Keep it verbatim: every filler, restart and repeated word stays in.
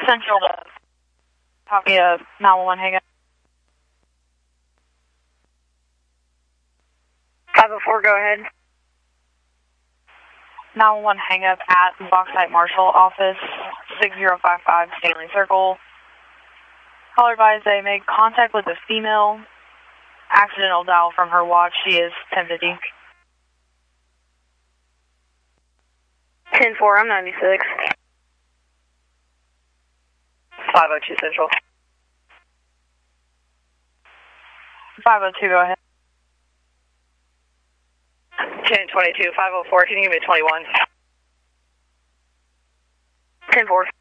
Central to copy a nine one one hang up. five oh four, go ahead. nine one one hang up at Bauxite Marshal Office, six zero five five Stanley Circle. Caller advised they made contact with a female. Accidental dial from her watch. She is ten fifty. ten four, I'm ninety-six. five oh two Central. five oh two, go ahead. ten twenty-two, five oh four, can you give me twenty-one? ten four.